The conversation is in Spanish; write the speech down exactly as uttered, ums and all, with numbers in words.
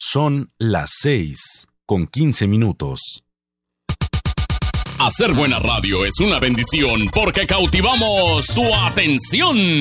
Son las seis con quince minutos. Hacer buena radio es una bendición porque cautivamos su atención.